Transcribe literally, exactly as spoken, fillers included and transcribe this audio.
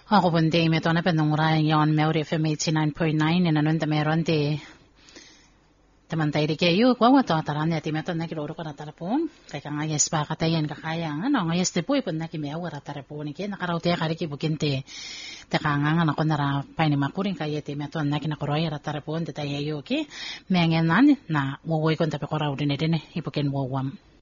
Ako bunde me to na penungura yon Melody F M eighty-nine point nine ina nunda meron de teman-tay di kayo kwa wa to taran ya timeto na kiloro kana tarapon kay kang ayes pa katayan kakaya ano ngayes de puy pun na kimaya wara tarapon ke nakarauti kari ki bukinte te kanga nga nako nara paini makuring kay timeto na kinakoroy ra tarapon de tayo ke mengen nan na wowoy kon tapi korau dine dine ipuken wowam